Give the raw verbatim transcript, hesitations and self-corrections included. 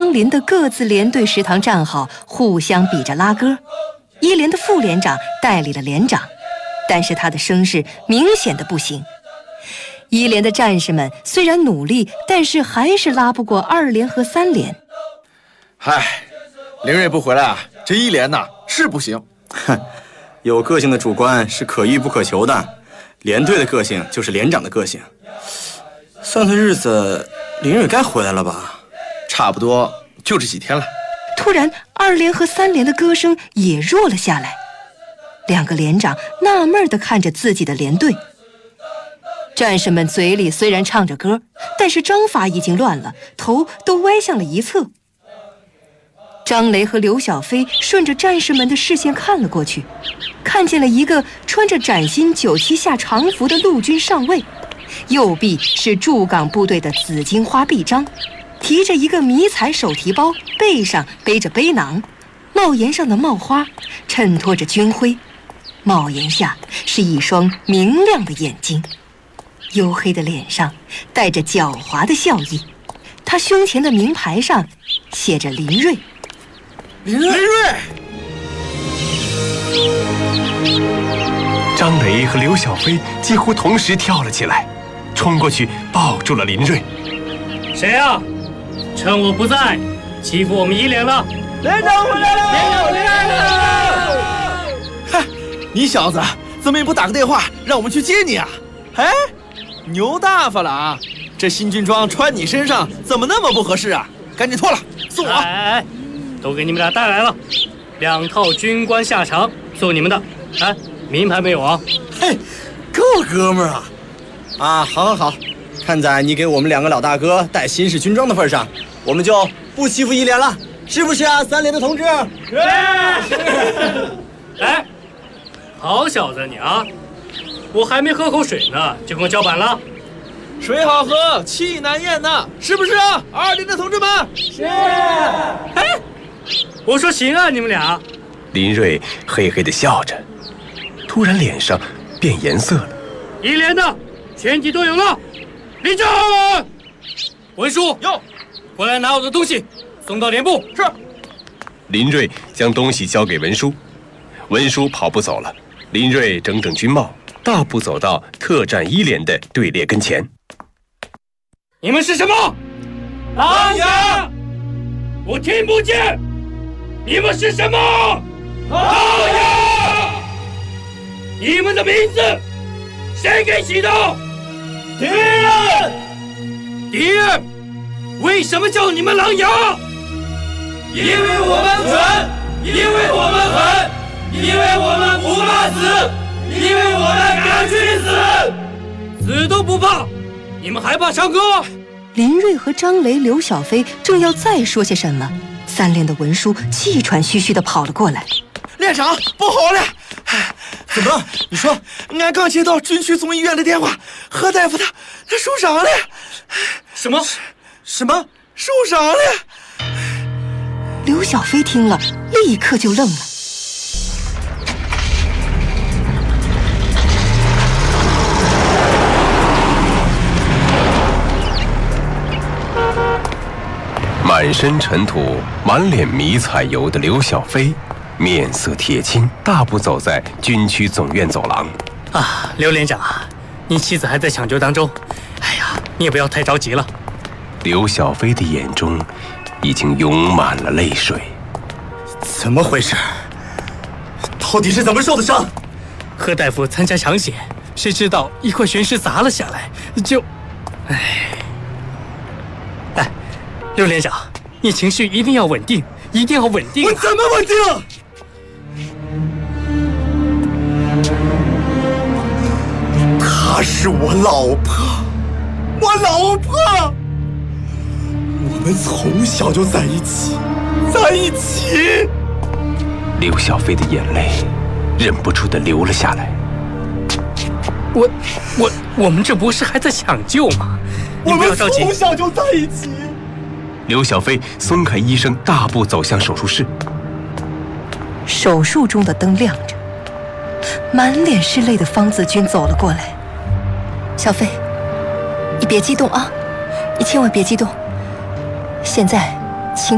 相邻的各自连队食堂站好，互相比着拉歌。一连的副连长代理了连长，但是他的声势明显的不行。一连的战士们虽然努力，但是还是拉不过二连和三连。 嗨，林睿不回来啊，这一连呐是不行。 哼，有个性的主官是可遇不可求的，连队的个性就是连长的个性。算算日子，林睿该回来了吧？ 差不多就这几天了。 突然，二连和三连的歌声也弱了下来。两个连长纳闷地看着自己的连队。战士们嘴里虽然唱着歌，但是章法已经乱了，头都歪向了一侧。张雷和刘小飞顺着战士们的视线看了过去，看见了一个穿着崭新九七下常服的陆军上尉，右臂是驻港部队的紫荆花臂章，提着一个迷彩手提包，背上背着背囊，帽檐上的帽花衬托着军徽，帽檐下是一双明亮的眼睛，黝黑的脸上带着狡猾的笑意。他胸前的名牌上写着林睿。 林睿，林睿！ 张雷和刘小飞几乎同时跳了起来，冲过去抱住了林睿。 谁啊？趁我不在，欺负我们一连了！ 连长回来了！连长回来了！嗨，你小子怎么也不打个电话，让我们去接你啊？哎，牛大发了啊！这新军装穿你身上怎么那么不合适啊？赶紧脱了，送我！ 哎哎哎，都给你们俩带来了，两套军官下场，送你们的。哎，名牌没有啊？ 嘿，够哥们儿啊！啊，好好好，看在你给我们两个老大哥带新式军装的份上，我们就不欺负一连了，是不是啊，三连的同志？ 是。哎，好小子你啊！我还没喝口水呢，就跟我叫板了。 水好喝，气难咽呐，是不是啊？二连的同志们， 是。哎，我说行啊，你们俩。 林睿嘿嘿地笑着，突然脸上变颜色了。 一连的全体都有了，立正。文书哟， 回来拿我的东西，送到连部。 是。 林睿将东西交给文书，文书跑步走了。林睿整整军帽，大步走到特战一连的队列跟前。 你们是什么？ 狼牙！ 我听不见。你们是什么？ 狼牙！ 你们的名字谁给起的？ 敌人！ 敌人！为什么叫你们狼牙？ 因为我们蠢，因为我们狠，因为我们不怕死，因为我们敢去死， 死都不怕，你们还怕唱歌？ 林睿和张雷、刘小飞正要再说些什么，三连的文书气喘吁吁地跑了过来。 连长，不好了！怎么了？你说，俺刚接到军区总医院的电话，何大夫他他受伤了。 什么？ 什么？受伤了？ 刘小飞听了，立刻就愣了。 满身尘土、满脸迷彩油的刘小飞，面色铁青，大步走在军区总院走廊。 啊，刘连长啊，您妻子还在抢救当中，哎呀，你也不要太着急了。 刘小飞的眼中已经涌满了泪水。 怎么回事？到底是怎么受的伤？ 何大夫参加抢险，谁知道一块悬石砸了下来，就……哎，哎，刘连长，你情绪一定要稳定，一定要稳定、啊。 我怎么稳定？她是我老婆，我老婆，我们从小就在一起，在一起。 刘小飞的眼泪忍不住地流了下来。 我我我们这不是还在抢救吗？ 我们从小就在一起。 刘小飞松开医生，大步走向手术室。 手术中的灯亮着，满脸是泪的方子军走了过来。小飞，你别激动啊，你千万别激动。现在